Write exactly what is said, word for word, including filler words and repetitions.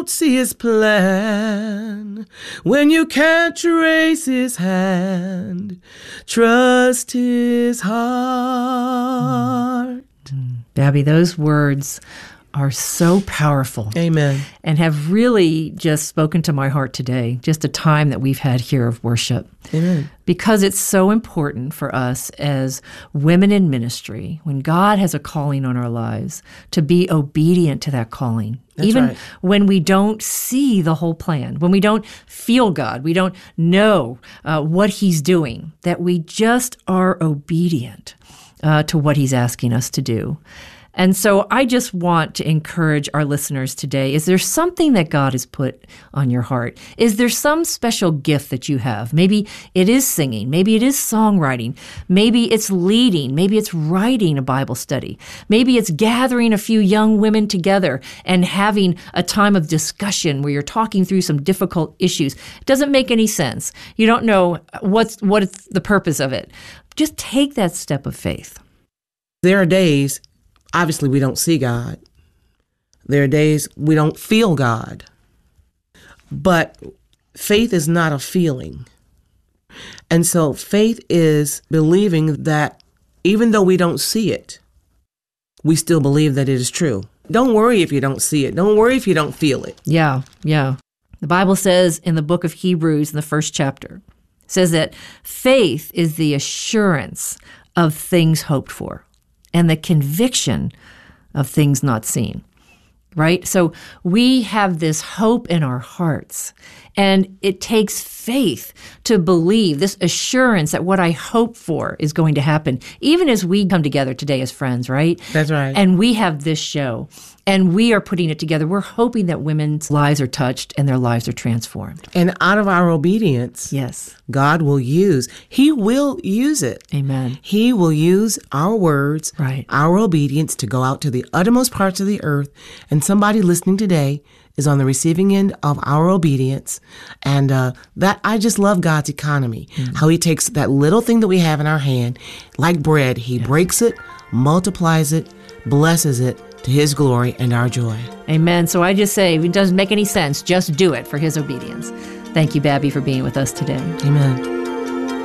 see his plan, when you can't trace his hand, trust his heart. Babby, those words are so powerful. Amen. And have really just spoken to my heart today, just a time that we've had here of worship. Amen. Because it's so important for us as women in ministry, when God has a calling on our lives, to be obedient to that calling. That's Even right. when we don't see the whole plan, when we don't feel God, we don't know uh, what he's doing, that we just are obedient uh, to what he's asking us to do. And so I just want to encourage our listeners today. Is there something that God has put on your heart? Is there some special gift that you have? Maybe it is singing. Maybe it is songwriting. Maybe it's leading. Maybe it's writing a Bible study. Maybe it's gathering a few young women together and having a time of discussion where you're talking through some difficult issues. It doesn't make any sense. You don't know what's what's the purpose of it. Just take that step of faith. There are days, obviously, we don't see God. There are days we don't feel God. But faith is not a feeling. And so faith is believing that even though we don't see it, we still believe that it is true. Don't worry if you don't see it. Don't worry if you don't feel it. Yeah, yeah. The Bible says in the book of Hebrews, in the first chapter, says that faith is the assurance of things hoped for and the conviction of things not seen, right? So we have this hope in our hearts, and it takes faith to believe, this assurance that what I hope for is going to happen, even as we come together today as friends, right? That's right. And we have this show, and we are putting it together. We're hoping that women's lives are touched and their lives are transformed. And out of our obedience, Yes. God will use, he will use it. Amen. He will use our words, Right. our obedience to go out to the uttermost parts of the earth. And somebody listening today is on the receiving end of our obedience. And uh, that I just love God's economy, mm-hmm. how he takes that little thing that we have in our hand, like bread, he yes. breaks it, multiplies it, blesses it to his glory and our joy. Amen. So I just say, if it doesn't make any sense, just do it for his obedience. Thank you, Babby, for being with us today. Amen.